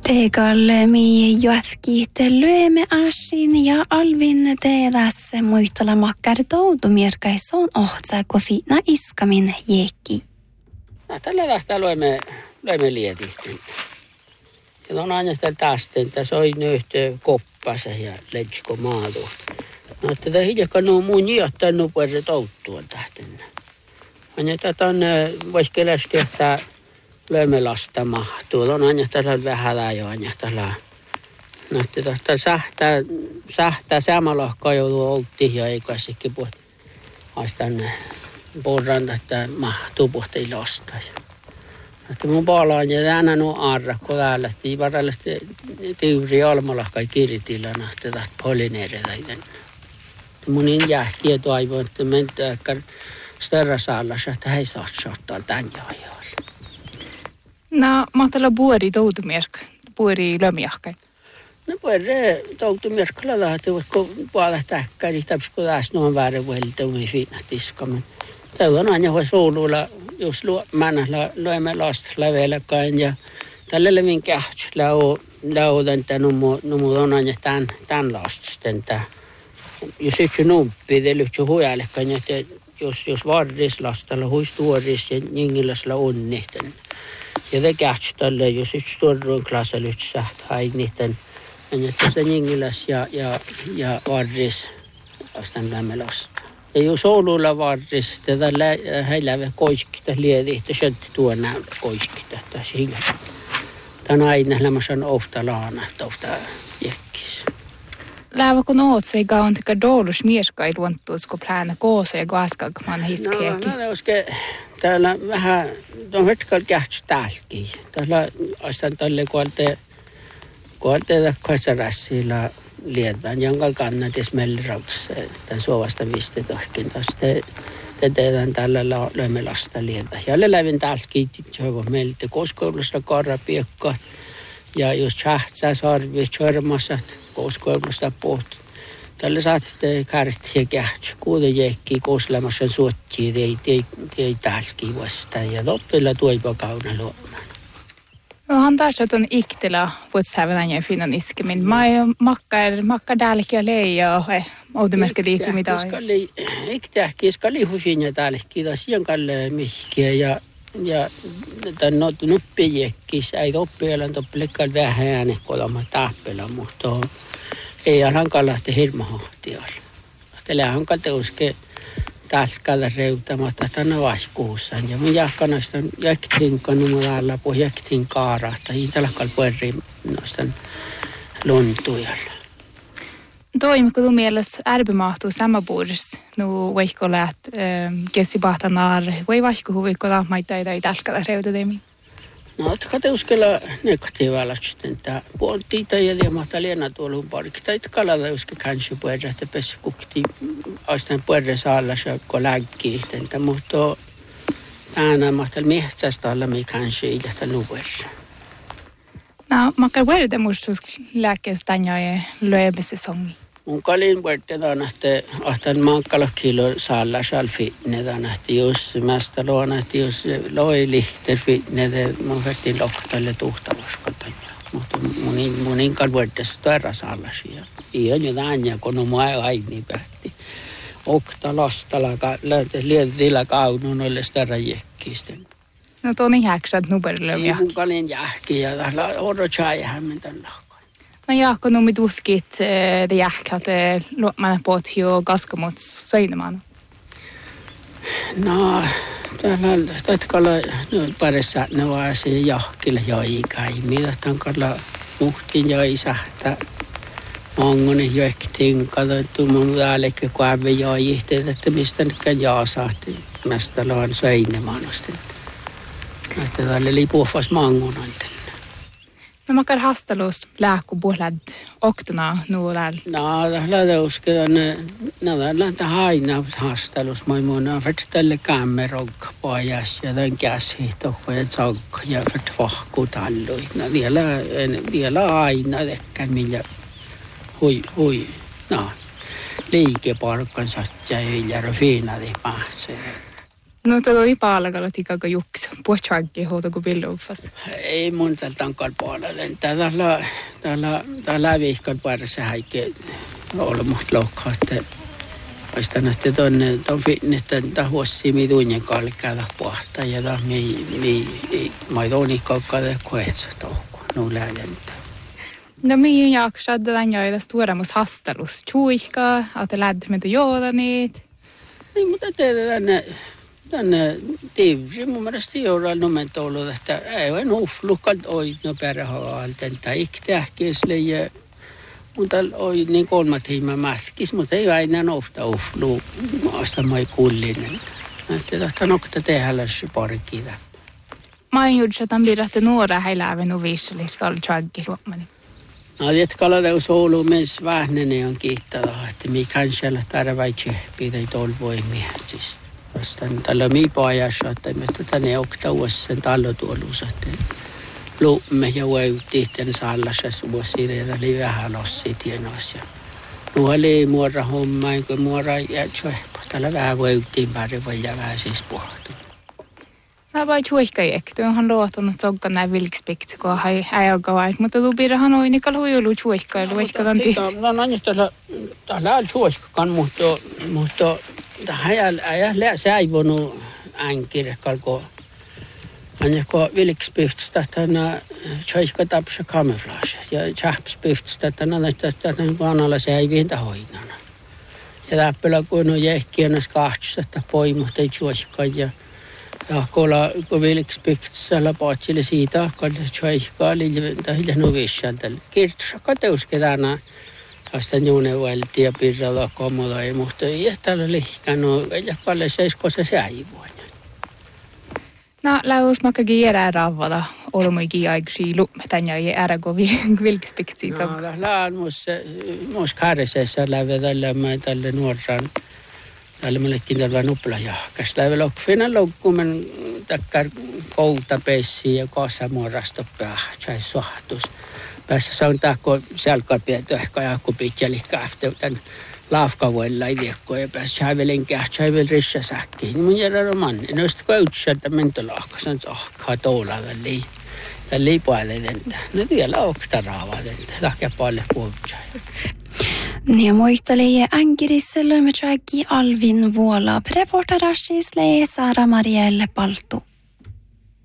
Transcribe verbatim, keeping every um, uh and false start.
Teekalle mi juotkite lyöme asin ja alvin teelässä muistella makkar toutumierkaisoon ohtsa kofina iskamin jekki. No, tällä lähtee lyöme, lyöme lietihtiin. Ja on aina tällä tästä, että se on nyt koppassa ja letsko maatu. No, että tämä hiljaka nuo mun jiottaa nuo puolella touttua tähtenä. Aina tätä on, voisi kelästi, että löömme lasta mahtuu. On aina tällä vähän jo aina tällä. No, että tätä sähtää, sähtää samanlohkaa joutuu oltiin ja ei kai sekin puhut. Haistan puhutaan, että mahtuu puhuttiin lasta. Että mun palaan ja tänään on arrakko täällä. Että varalle tiuri almalahkai kirtilana, että tätä polineeretä. Mun in jäähkiä toivon, että mentää störrasaalassa, että hei saa saattaa tämän jääjällä. No, mahtella puori toutumierk, puori lömiahkai. No puori toutumierkalla lähtevät, kun puolella tähkää, niin täpsikö taas noin väärin vuodelta omiin fiinat iskamaan. Täällä on aina voi suululla, jos mennä löimme lasta lävelläkään ja tällä levin kähtsä laudan, että numu on aina tämän, tämän lasten. Jos yksi numppi, te lyhtsä huijallekkaan, että jos, jos varris lastalla huis tuoris ja ningiläsellä on niiden. Ja te kähtsä tälle, jos yksi tuoruun klassa lyhtsä hai niiden, että se ningiläs ja, ja, ja varris lastan lämmö lasta. Ja jos Oululla varris, tätä heilävä koiskita liedi, että söntti tuon näyllä koiskita tässä hiljaa. Tämä on aina lämmöisen ofta laana, ofta jekkis. Läävä kun oot se eikä on teka doolus mieskai luontuus, kun plääna koose ja kaskagman hiskeäkin. No, no, oske, täällä vähän, on hetkellä kähtsä täälläkin. Täällä astan tälle kuolte, kuolte kaisarassilla liedään, jonka kannatis mellirautassa, tämän suovasta vistetohkin. Te, te tehdään tällä löimme lasta liedään. Ja lävin täälläkin, se on meiltä koskoulussa karrapiekka. Ja jos tjähtsää sarvi törmässä, koskoulusta pohtuu. Tällä saatte kärtiä kähtsä. Kuuden jekkiä koslemassa suottia, ei, ei, ei täälläkin vastaan. Ja loppilla tuipa kauna luomaan. Han taas on iktila vuotsävänä ja finnan iskemin. Mä makkar makkar täälläkin leija ja automerkki liittyy mitä. Iktähki skali hufinja täälläkin taas jankalle mihkiä ja ja tämän nuppijekkis ei oppialan toppelekkal vähän ääne kolma tappela mutta ei hankala lähteä hirmahahtialla. Tällä hankala uske täälläkään reutamatta tänä vaihkuussaan. Ja mun jahkanasta jäktiin kanumalla po jäktiin kaarahta. Ei täälläkään puolri noistan luntujalla. Toimiko tu mielessä ärpimahtuu samapuudessa? No voiko läht kessi pahtanar, voi vaihko huvikko lahmaita tai täälläkään reutademi? No, että kate uskella negatiivalla sitten. Puoltiita ja liemahtaa lienä tuolla parikki. Tai kalada uske kanssa puolella, että pessi kukti astan puolella saallassa, kun läggii. Mutta tänään mahtaa miehtästä olla me kanssa ilta luvuessa. No, makkar vuodelta muistus lääkkeestä ja löömisesongi. Mun kalin vuodelta nähtä, ahtan maakkala kilo saalla salfitne, nähtä jos mästä luona, että jos loi lihter fitne, mun vertiin loktalle tuhtaloskolta. Mutta munin, munin kalvuodelta störra saalla siellä. Ihan jotain, kun on mua aini pähti. Okta lastala, lietillä kaunun oli störra jekkisten. No tuon ihäksä, että nuperille jahki. Mun kalin jahki ja oro chaihan mitä lahkoin. No jahko nummi tuskit det jahkat luotmana pot jo gaskamot söinemään. No, täällä tatkalla parissa ne vaasi jahkilla joi kai. Mitä tankalla muhtin joi sähtä. Mongonen joiktiin katsottu mun täällekin kuävi joi ihteet, että mistä nytkään jaasahti. Mästä loan söinemään ostin. Että täällä oli puhvas mangun antella. No makkar hastalus lääkku puhlad oktona nuolal. No, täällä uskon, no täällä haina hastalus. Moi mun on färt tälle kämmerokka pojas ja tämän käsihtohko ja tsokka ja färt vahku tallui. No vielä, vielä aina tekkään millä hui, hui, no liikeparkkan satja ja viljaro fiinadi pahtsee. No tuo oli paalakalla tikaka juks. Puhutsakki huuta kuin pilluufas. Ei mun tältä tankal puolella. Täällä täällä täällä viikon puolessa häikki ollut muht loukkaa, että Oista nähty tuonne, tuon fitnetten tahuossi mituinen kalkkaada pohtaa ja taas mi mi maidoni kaukkaada koetsa touhua, no lähdentää. No mihin jaksaa tämän joita tuoremus hastelus? Tjuiska, että lähdet mitä joodaniit? Niin, mutta tehdään tänne, tänne tiivsi. Mun mielestä joudaan numen ollut, että ei ole uflukat oi no perähaalten tai iktähkiesle ja mutta oli niin kolme tiimaa maskis, mutta ei aina nousta uflu maasta mai kullinen. Että tahtaa nokta tehdä lässi parikida. Mä en juuri tämän pidätte nuora heiläven uvissali, jotka oli tjaggi luomani. No, jetkalla teus Oulu mens vähnene on kiittää, että mi kansalla tarvaitse pidä tolvoimia. Siis vastaan tällä mi pajassa, että me tänne okta uudessa tallotuolussa, että luumme ja ueutiin tämän sallassa suosia, ja oli vähän ossia tienoissa. Nuo oli muora homma, enkä muora jätsöhpä. Täällä vähän ueutiin pari ja vähän siis puhuttu. Mä vaan tjuiskajek. Tuo on luotunut sokka näin vilkspekti, kun hän ei ole kavait. Mutta tuu pidähän on niin kuin huijulu tjuiskailu, vaikka tämän tihti. No, no, no, täällä on tjuiskakan, mutta mutta hän ei säivonut änkirkkalko. Anjako vilkspyhtistä tänä tjuiska tapsa kamerlaassa ja tjahpspyhtistä tänä näistä vanalla säiviintä hoidana. Ja täppälä kun on jehkiönäs kahtsista, että poimuhta ei tjuiskaan ja Ja kolla kun vilkspyhtistä lapatsille siitä, kun tjuiskaa oli tähän vissalta. Kirtsaka teuskedana tästä juunevalti ja pirralla komoda ei muhta ei täällä lihkänut ja kalle seisko se säivoin. No, läus makka kiirää ravvada olumuikin aiksi lumetan ja jäädä kun vilkspekti No, lähän mus kärseessä lävä tällä mä tälle nuorran. Täällä me lettiin tällä nupla jahkas. Lävä lokfina loukkumen takkar koutapeissi ja kaasamuorasta päähtsä sohtus. Päässä saun tahko selkäpietö ehkä jahku pitkäli kahte tämän laafkavuilla ei liekkoa ja päässä häivelen kähtsä häivelen rissasäkkiin. Mun järä romanni. Noista koutsa, että mentolahkasan sohkaa tuolla väliin. Tällä ei puolelenta. No vielä okta raavalenta. Tahkia paljon kuultsaa. Ja muisteli änkirissä löymä tjaggi Alvin vuola. Reporterassisle Sara Marielle Paltu.